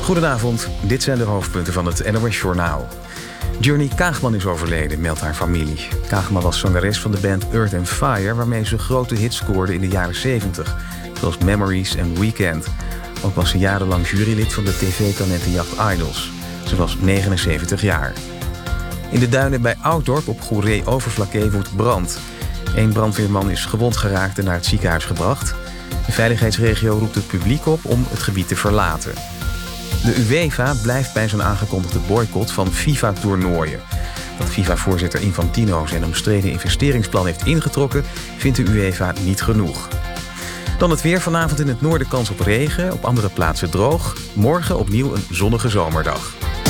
Goedenavond, dit zijn de hoofdpunten van het NOS Journaal. Journey Kaagman is overleden, meldt haar familie. Kaagman was zangeres van de band Earth & Fire... waarmee ze grote hits scoorde in de jaren 70, zoals Memories en Weekend. Ook was ze jarenlang jurylid van de tv-talentenjacht Idols. Ze was 79 jaar. In de duinen bij Ouddorp op Goeree-Overflakkee woedt brand. 1 brandweerman is gewond geraakt en naar het ziekenhuis gebracht. De veiligheidsregio roept het publiek op om het gebied te verlaten. De UEFA blijft bij zijn aangekondigde boycott van FIFA-toernooien. Dat FIFA-voorzitter Infantino zijn omstreden investeringsplan heeft ingetrokken, vindt de UEFA niet genoeg. Dan het weer. Vanavond in het noorden kans op regen, op andere plaatsen droog. Morgen opnieuw een zonnige zomerdag.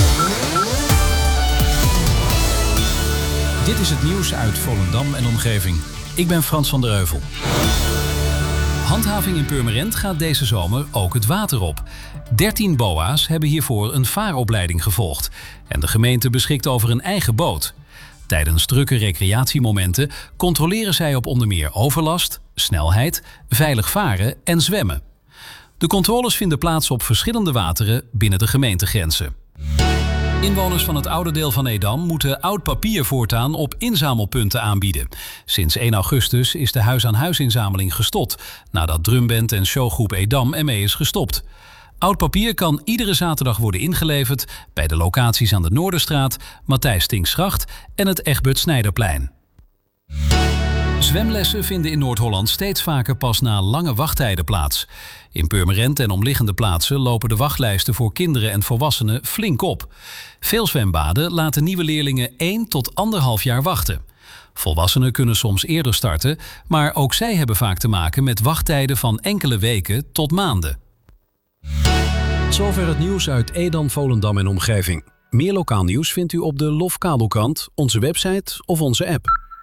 Dit is het nieuws uit Volendam en omgeving. Ik ben Frans van der Heuvel. Handhaving in Purmerend gaat deze zomer ook het water op. 13 BOA's hebben hiervoor een vaaropleiding gevolgd. En de gemeente beschikt over een eigen boot. Tijdens drukke recreatiemomenten controleren zij op onder meer overlast, snelheid, veilig varen en zwemmen. De controles vinden plaats op verschillende wateren binnen de gemeentegrenzen. Inwoners van het oude deel van Edam moeten oud papier voortaan op inzamelpunten aanbieden. Sinds 1 augustus is de huis-aan-huis-inzameling gestopt, nadat drumband en showgroep Edam ermee is gestopt. Oud papier kan iedere zaterdag worden ingeleverd bij de locaties aan de Noorderstraat, Matthijs Tinksgracht en het Egbert Snijderplein. Zwemlessen vinden in Noord-Holland steeds vaker pas na lange wachttijden plaats. In Purmerend en omliggende plaatsen lopen de wachtlijsten voor kinderen en volwassenen flink op. Veel zwembaden laten nieuwe leerlingen 1 tot 1,5 jaar wachten. Volwassenen kunnen soms eerder starten, maar ook zij hebben vaak te maken met wachttijden van enkele weken tot maanden. Zover het nieuws uit Edam, Volendam en omgeving. Meer lokaal nieuws vindt u op de LOF Kabelkrant, onze website of onze app.